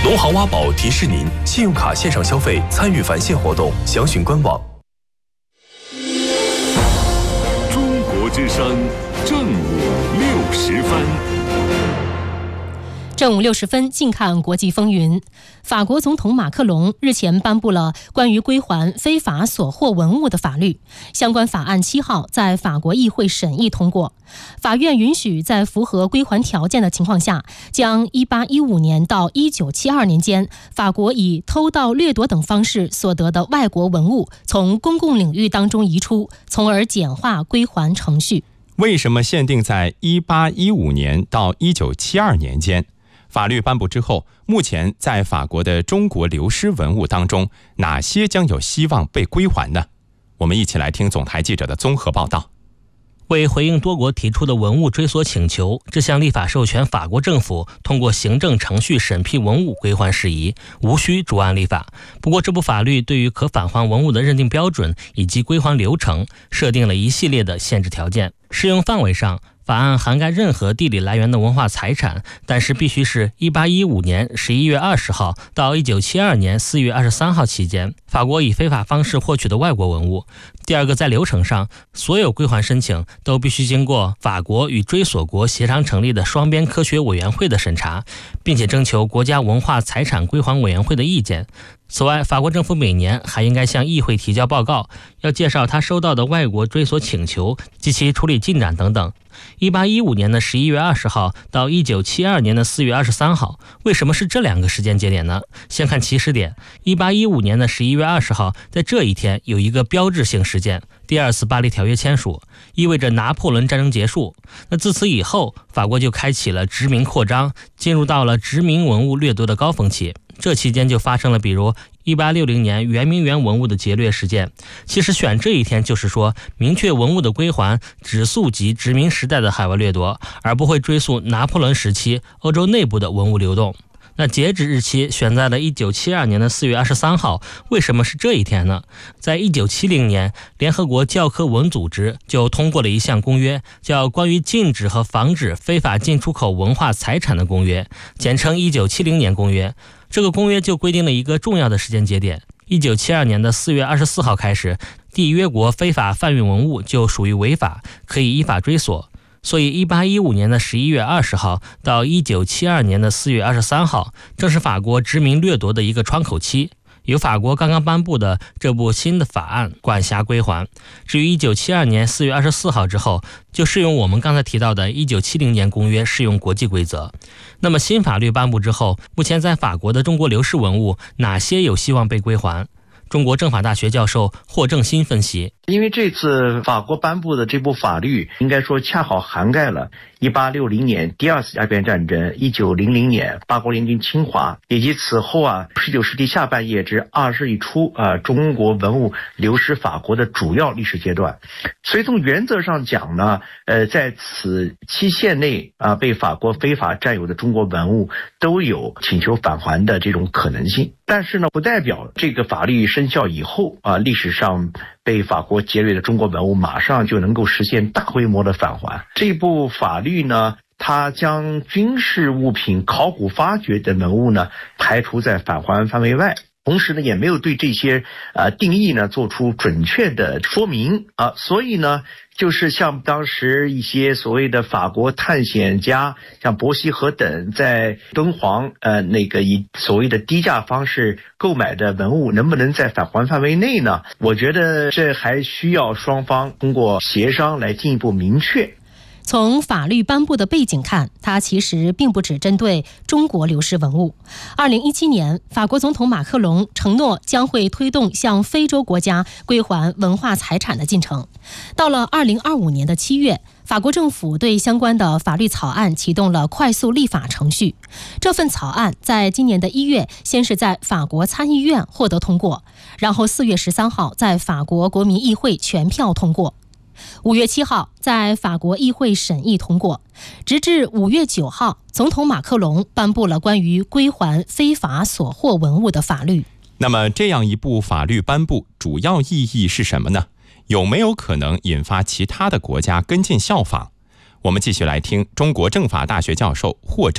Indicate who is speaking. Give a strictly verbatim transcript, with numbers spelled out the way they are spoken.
Speaker 1: 农行挖宝提示您：信用卡线上消费参与返现活动，详询官网。
Speaker 2: 中国之声正午六时分。
Speaker 3: 正午六十分，近看国际风云。法国总统马克龙日前颁布了关于归还非法所获文物的法律，相关法案七号在法国议会审议通过。法院允许在符合归还条件的情况下，将一八一五年到一九七二年间法国以偷盗、掠夺等方式所得的外国文物从公共领域当中移出，从而简化归还程序。
Speaker 4: 为什么限定在一八一五年到一九七二年间？法律颁布之后，目前在法国的中国流失文物当中，哪些将有希望被归还呢？我们一起来听总台记者的综合报道。
Speaker 5: 为回应多国提出的文物追索请求，这项立法授权法国政府通过行政程序审批文物归还事宜，无需逐案立法。不过，这部法律对于可返还文物的认定标准以及归还流程设定了一系列的限制条件。适用范围上，法案涵盖任何地理来源的文化财产，但是必须是一八一五年十一月二十号到一九七二年四月二十三号期间法国以非法方式获取的外国文物。第二个，在流程上，所有归还申请都必须经过法国与追索国协商成立的双边科学委员会的审查，并且征求国家文化财产归还委员会的意见。此外，法国政府每年还应该向议会提交报告，要介绍他收到的外国追索请求及其处理进展等等。一八一五年的十一月二十号到一九七二年的四月二十三号，为什么是这两个时间节点呢？先看起始点，一八一五年的十一月二十号，在这一天有一个标志性事件，第二次巴黎条约签署，意味着拿破仑战争结束。那自此以后，法国就开启了殖民扩张，进入到了殖民文物掠夺的高峰期。这期间就发生了比如一八六零年圆明园文物的劫掠事件。其实选这一天就是说，明确文物的归还只溯及殖民时代的海外掠夺，而不会追溯拿破仑时期欧洲内部的文物流动。那截止日期选在了一九七二年的四月二十三号，为什么是这一天呢？在一九七零年，联合国教科文组织就通过了一项公约，叫《关于禁止和防止非法进出口文化财产的公约》，简称一九七零年公约。这个公约就规定了一个重要的时间节点，一九七二年的四月二十四号开始，缔约国非法贩运文物就属于违法，可以依法追索。所以一八一五年的十一月二十号到一九七二年的四月二十三号，正是法国殖民掠夺的一个窗口期。由法国刚刚颁布的这部新的法案管辖归还。至于一九七二年四月二十四号之后，就适用我们刚才提到的一九七零年公约适用国际规则。那么新法律颁布之后，目前在法国的中国流失文物哪些有希望被归还？中国政法大学教授霍正新分析，
Speaker 6: 因为这次法国颁布的这部法律应该说恰好涵盖了一八六零年第二次鸦片战争、一九零零年八国联军侵华，以及此后啊十九世纪下半叶至二十世纪初啊中国文物流失法国的主要历史阶段。所以从原则上讲呢，呃在此期限内啊被法国非法占有的中国文物都有请求返还的这种可能性。但是呢，不代表这个法律生效以后啊，历史上被法国劫掠的中国文物马上就能够实现大规模的返还。这部法律呢，它将军事物品、考古发掘的文物呢排除在返还范围外。同时呢，也没有对这些呃定义呢做出准确的说明啊，所以呢，就是像当时一些所谓的法国探险家，像伯希和等，在敦煌呃那个以所谓的低价方式购买的文物，能不能在返还范围内呢？我觉得这还需要双方通过协商来进一步明确。
Speaker 3: 从法律颁布的背景看，它其实并不只针对中国流失文物。二零一七年，法国总统马克龙承诺将会推动向非洲国家归还文化财产的进程。到了二零二五年的七月，法国政府对相关的法律草案启动了快速立法程序。这份草案在今年的一月，先是在法国参议院获得通过，然后四月十三号在法国国民议会全票通过。五月七号在法国议会审议通过，直至五月九号，总统马克龙颁布了关于归还非法所获文物的法律。
Speaker 4: 那么这样一部法律颁布主要意义是什么呢？有没有可能引发其他的国家跟进效仿？我们继续来听中国政法大学教授霍正